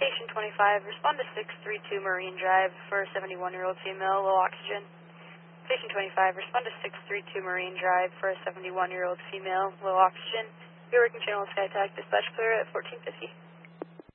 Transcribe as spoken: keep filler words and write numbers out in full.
Station twenty-five, respond to six three two Marine Drive for a seventy-one-year-old female, low oxygen. Station twenty-five, respond to six three two Marine Drive for a seventy-one-year-old female, low oxygen. Your working channel is SkyTac, dispatch clear at fourteen fifty.